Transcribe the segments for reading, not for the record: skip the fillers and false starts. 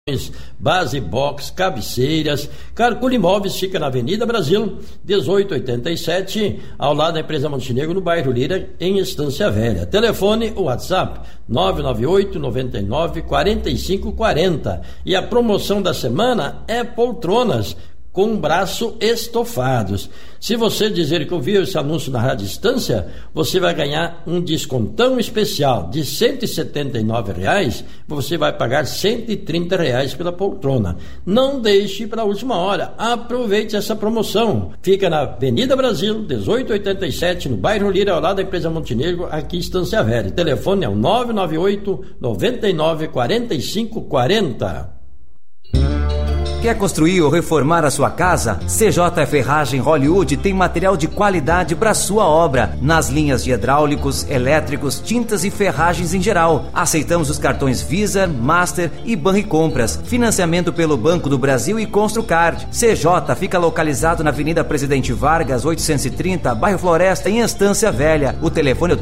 base box, cabeceiras. Carcul Imóveis fica na Avenida Brasil 1887, ao lado da empresa Montenegro, no bairro Lira, em Estância Velha. Telefone, WhatsApp 998 99 45 40. E a promoção da semana é poltronas com braço estofados. Se você dizer que ouviu esse anúncio na Rádio Estância, você vai ganhar um descontão especial de R$ 179, você vai pagar R$ 130 pela poltrona. Não deixe para a última hora, aproveite essa promoção. Fica na Avenida Brasil 1887, no bairro Lira, ao lado da empresa Montenegro, aqui em Estância Velha. O telefone é o 998 99 45 40. Quer construir ou reformar a sua casa? CJ Ferragem Hollywood tem material de qualidade para sua obra, nas linhas de hidráulicos, elétricos, tintas e ferragens em geral. Aceitamos os cartões Visa, Master e Banricompras. Financiamento pelo Banco do Brasil e Construcard. CJ fica localizado na Avenida Presidente Vargas, 830, bairro Floresta, em Estância Velha. O telefone é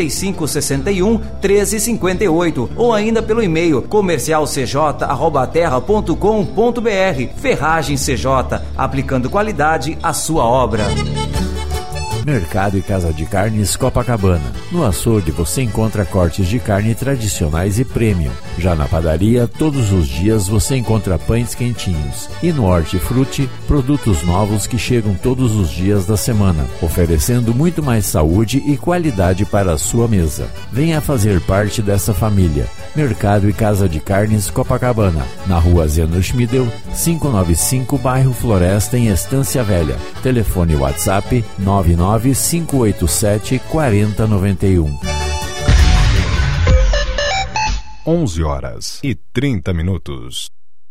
3561-1358 ou ainda pelo e-mail comercialcj@terra.com.br. Ferragem CJ, aplicando qualidade à sua obra. Mercado e Casa de Carnes Copacabana. No açougue você encontra cortes de carne tradicionais e premium. Já na padaria, todos os dias você encontra pães quentinhos. E no Hortifruti, produtos novos que chegam todos os dias da semana, oferecendo muito mais saúde e qualidade para a sua mesa. Venha fazer parte dessa família. Mercado e Casa de Carnes Copacabana, na rua Zeno Schmidel, 595, bairro Floresta, em Estância Velha. Telefone WhatsApp 99587-4091. 11h30.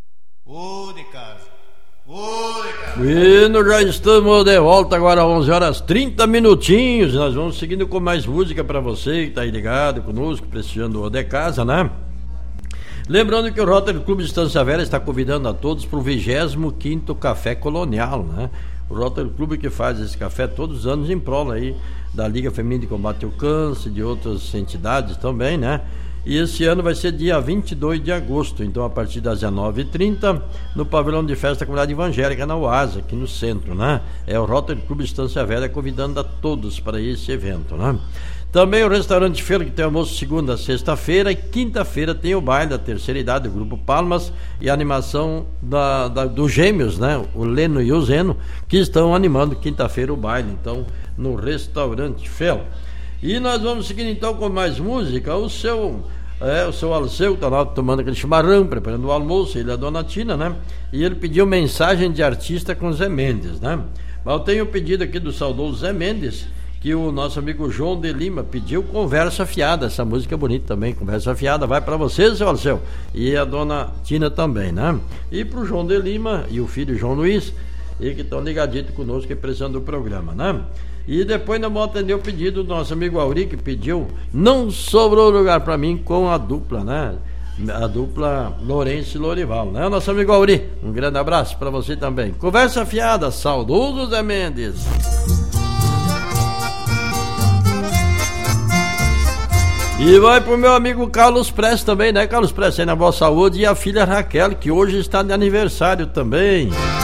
Bueno, já estamos de volta agora, 11h30. Nós vamos seguindo com mais música para você que está aí ligado conosco, prestigiando o de casa, né? Lembrando que o Rotary Clube de Estância Velha está convidando a todos para o 25º Café Colonial, né? O Rotary Clube que faz esse café todos os anos em prol aí da Liga Feminina de Combate ao Câncer, de outras entidades também, né? E esse ano vai ser dia 22 de agosto, então a partir das 19h30, no pavilhão de festa da comunidade evangélica na Oasa, aqui no centro, né? É o Rotary Clube de Estância Velha convidando a todos para esse evento, né? Também o Restaurante Feira, que tem almoço segunda a sexta-feira, e quinta-feira tem o baile da terceira idade do Grupo Palmas e a animação dos gêmeos, né? O Leno e o Zeno, que estão animando quinta-feira o baile, então, no Restaurante Feira. E nós vamos seguindo então com mais música. O seu Alceu está lá tomando aquele chimarrão, preparando o almoço, ele é a dona Tina, né? E ele pediu mensagem de artista com Zé Mendes, né? Mas eu tenho um pedido aqui do saudoso Zé Mendes, que o nosso amigo João de Lima pediu, Conversa Fiada. Essa música é bonita também, Conversa Fiada, vai para você, seu Alceu, e a dona Tina também, né? E pro João de Lima e o filho João Luiz, e que estão ligaditos conosco e precisando do programa, né? E depois nós vamos atender o pedido do nosso amigo Auri, que pediu Não Sobrou Lugar para Mim, com a dupla, né? A dupla Lourenço e Lorival, né? Nosso amigo Auri, um grande abraço para você também. Conversa Fiada, saudoso Zé Mendes. E vai pro meu amigo Carlos Prestes também, né? Carlos Prestes aí na Boa Saúde, e a filha Raquel, que hoje está de aniversário também.